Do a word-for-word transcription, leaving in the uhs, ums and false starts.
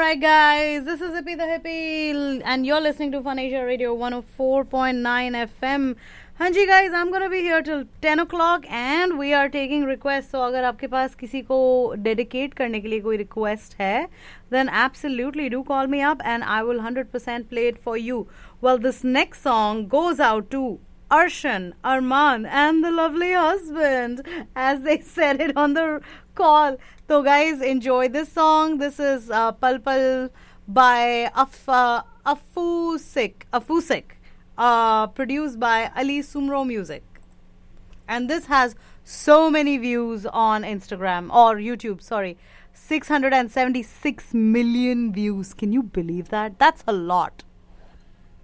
right, guys, this is Hippie the Hippie, and you're listening to Fun Asia Radio one oh four point nine F M. Hanji, guys, I'm gonna be here till ten o'clock, and we are taking requests. So, अगर आपके पास किसी को dedicate करने के लिए कोई request है, then absolutely do call me up, and I will one hundred percent play it for you. Well, this next song goes out to Arshan, Arman, and the lovely husband, as they said it on the call. So, guys, enjoy this song. This is uh, Pal Pal by Af- uh, Afusik, Afusik, uh, produced by Ali Sumro Music. And this has so many views on Instagram or YouTube, sorry. six hundred seventy-six million views. Can you believe that? That's a lot.